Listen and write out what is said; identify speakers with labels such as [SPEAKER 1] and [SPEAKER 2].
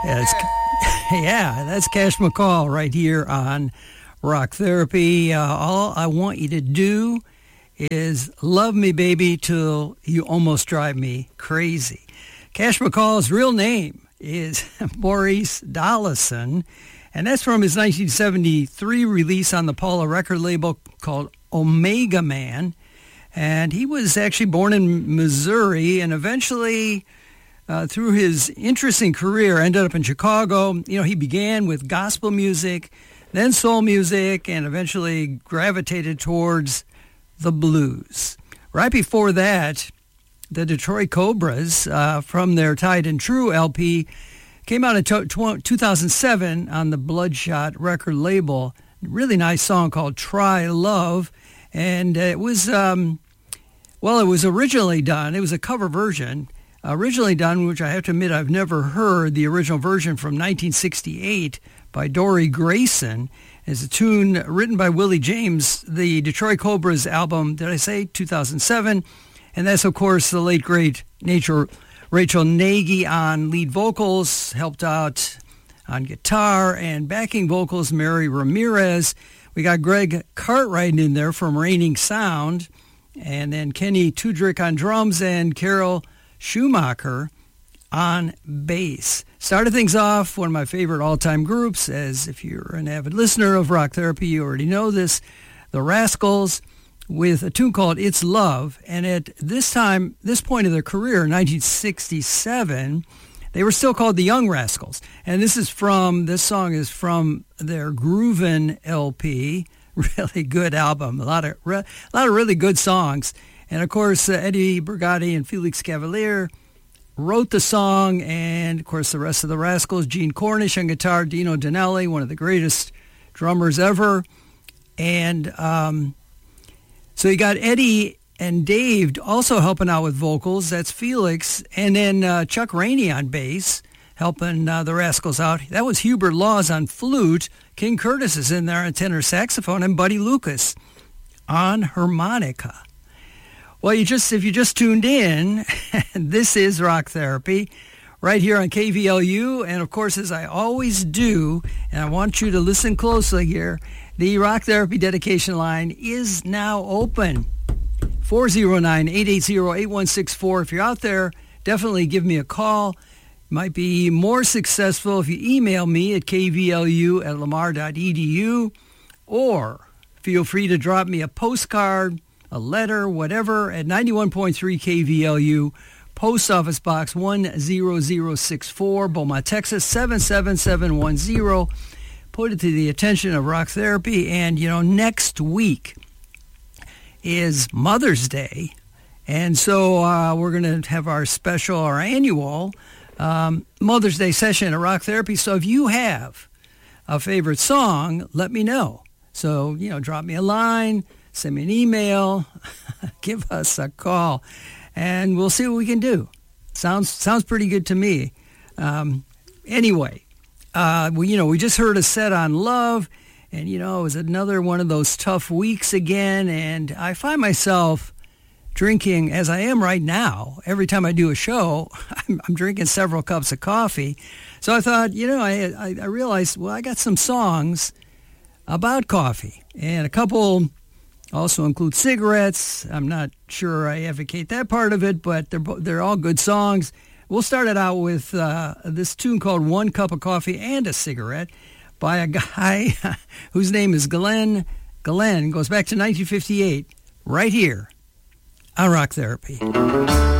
[SPEAKER 1] Yeah, that's Cash McCall right here on Rock Therapy. All I want you to do is love me, baby, till you almost drive me crazy. Cash McCall's real name is Maurice Dollison, and that's from his 1973 release on the Paula record label called Omega Man. And he was actually born in Missouri and eventually, through his interesting career, ended up in Chicago. You know, he began with gospel music, then soul music, and eventually gravitated towards the blues. Right before that, the Detroit Cobras, from their Tied and True LP, came out in 2007 on the Bloodshot record label. Really nice song called Try Love. And it was, it was originally done. It was a cover version. Originally done, which I have to admit I've never heard, the original version from 1968 by Dory Grayson. Is a tune written by Willie James, the Detroit Cobras album, did I say 2007? And that's, of course, the late, great Rachel Nagy on lead vocals, helped out on guitar, and backing vocals, Mary Ramirez. We got Greg Cartwright in there from Raining Sound, and then Kenny Tudrick on drums, and Carol Schumacher on bass. Started things off, one of my favorite all-time groups, as if you're an avid listener of Rock Therapy, you already know this, the Rascals, with a tune called It's Love. And at this point of their career, 1967, they were still called the Young Rascals. And this song is from their Groovin' LP, really good album, a lot of really good songs. And of course, Eddie Brigati and Felix Cavalier wrote the song, and of course the rest of the Rascals, Gene Cornish on guitar, Dino Danelli, one of the greatest drummers ever. And so you got Eddie and Dave also helping out with vocals, that's Felix, and then Chuck Rainey on bass, helping the Rascals out. That was Hubert Laws on flute, King Curtis is in there on tenor saxophone, and Buddy Lucas on harmonica. Well, if you just tuned in, this is Rock Therapy right here on KVLU. And, of course, as I always do, and I want you to listen closely here, the Rock Therapy dedication line is now open. 409-880-8164. If you're out there, definitely give me a call. Might be more successful if you email me at kvlu@lamar.edu, or feel free to drop me a postcard, a letter, whatever, at 91.3 KVLU, Post Office Box 10064, Beaumont, Texas, 77710. Put it to the attention of Rock Therapy. And, next week is Mother's Day. And so we're going to have our annual Mother's Day session at Rock Therapy. So if you have a favorite song, let me know. So, drop me a line, send me an email, give us a call, and we'll see what we can do. Sounds pretty good to me. Anyway, we just heard a set on love, and, it was another one of those tough weeks again, and I find myself drinking, as I am right now, every time I do a show, I'm drinking several cups of coffee. So I thought, I realized, I got some songs about coffee, and a couple also include cigarettes. I'm not sure I advocate that part of it, but they're all good songs. We'll start it out with this tune called One Cup of Coffee and a Cigarette by a guy whose name is Glenn. Glenn goes back to 1958, right here on Rock Therapy.